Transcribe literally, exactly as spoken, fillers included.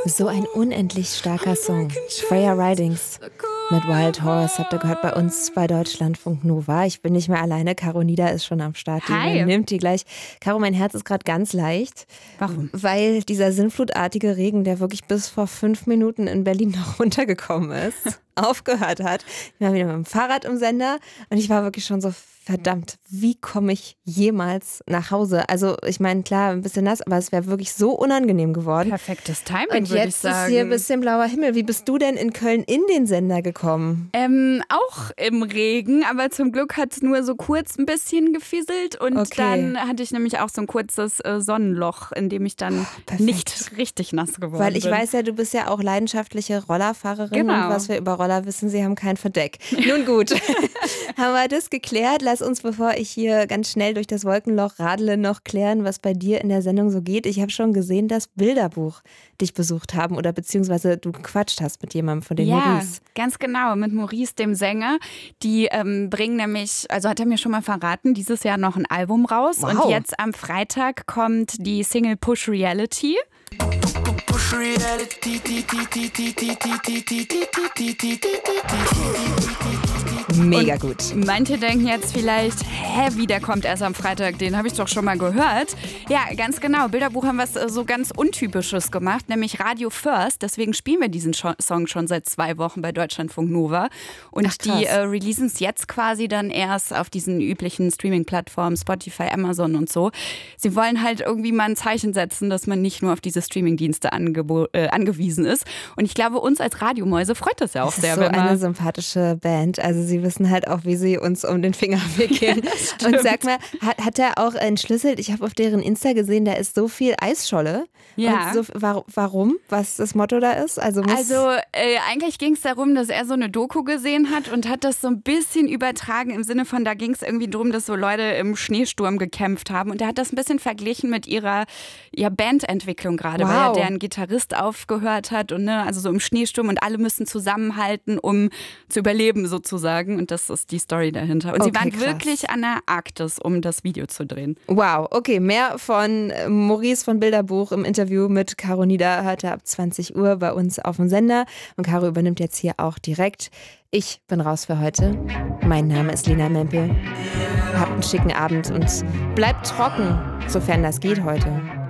So ein unendlich starker Song. Freya Ridings mit Wild Horse habt ihr gehört bei uns bei Deutschlandfunk Nova. Ich bin nicht mehr alleine. Caro Nida ist schon am Start. Die Hi. nimmt die gleich. Caro, mein Herz ist gerade ganz leicht. Warum? Weil dieser sinnflutartige Regen, der wirklich bis vor fünf Minuten in Berlin noch runtergekommen ist, aufgehört hat. Ich war wieder mit dem Fahrrad im Sender und ich war wirklich schon so, verdammt, wie komme ich jemals nach Hause? Also ich meine, klar, ein bisschen nass, aber es wäre wirklich so unangenehm geworden. Perfektes Timing, würde ich sagen. Und jetzt ist hier ein bisschen blauer Himmel. Wie bist du denn in Köln in den Sender gekommen? Ähm, auch im Regen, aber zum Glück hat es nur so kurz ein bisschen gefieselt und Okay. dann hatte ich nämlich auch so ein kurzes äh, Sonnenloch, in dem ich dann perfekt. nicht richtig nass geworden Weil ich bin. weiß ja, du bist ja auch leidenschaftliche Rollerfahrerin Genau. und was wir über Roller wissen, sie haben kein Verdeck. Nun gut, haben wir das geklärt. Lass uns, bevor ich hier ganz schnell durch das Wolkenloch radle, noch klären, was bei dir in der Sendung so geht. Ich habe schon gesehen, dass Bilderbuch dich besucht haben oder beziehungsweise du gequatscht hast mit jemandem von den Ja, Maurice. ganz genau, mit Maurice, dem Sänger. Die ähm, bringen nämlich, also hat er mir schon mal verraten, dieses Jahr noch ein Album raus. Wow. Und jetzt am Freitag kommt die Single Push Reality. Push reality, Mega gut. Manche denken jetzt vielleicht, hä, wie, der kommt erst am Freitag, den habe ich doch schon mal gehört. Ja, ganz genau, Bilderbuch haben was äh, so ganz Untypisches gemacht, nämlich Radio First. Deswegen spielen wir diesen Scho- Song schon seit zwei Wochen bei Deutschlandfunk Nova. Und Ach, krass. die äh, releasen es jetzt quasi dann erst auf diesen üblichen Streaming-Plattformen, Spotify, Amazon und so. Sie wollen halt irgendwie mal ein Zeichen setzen, dass man nicht nur auf diese Streaming-Dienste angebo- äh, angewiesen ist. Und ich glaube, uns als Radiomäuse freut das ja auch Das ist sehr, so wenn eine man sympathische Band. Also sie wissen halt auch, wie sie uns um den Finger wickeln. Und sag mal, hat, hat er auch entschlüsselt? Ich habe auf deren Insta gesehen, da ist so viel Eisscholle. Ja. Und so, war, warum? Was das Motto da ist? Also, muss Also äh, eigentlich ging es darum, dass er so eine Doku gesehen hat und hat das so ein bisschen übertragen im Sinne von, da ging es irgendwie darum, dass so Leute im Schneesturm gekämpft haben. Und er hat das ein bisschen verglichen mit ihrer ja, Bandentwicklung gerade, Wow. weil ja deren Gitarrist aufgehört hat und ne, also so im Schneesturm und alle müssen zusammenhalten, um zu überleben sozusagen. Und das ist die Story dahinter. Und sie Okay, waren krass. wirklich an der Arktis, um das Video zu drehen. Wow, okay, mehr von Maurice von Bilderbuch im Interview mit Caro Nida heute ab zwanzig Uhr bei uns auf dem Sender. Und Caro übernimmt jetzt hier auch direkt. Ich bin raus für heute. Mein Name ist Lena Mempel. Habt einen schicken Abend und bleibt trocken, sofern das geht heute.